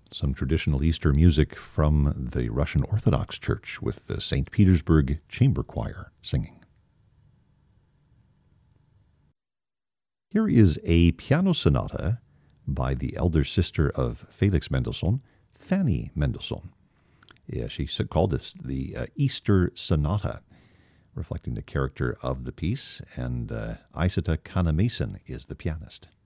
Some traditional Easter music from the Russian Orthodox Church with the St. Petersburg Chamber Choir singing. Here is a piano sonata by the elder sister of Felix Mendelssohn, Fanny Mendelssohn. Yeah, she called this the Easter Sonata, reflecting the character of the piece, and Isata Kana-Mason is the pianist.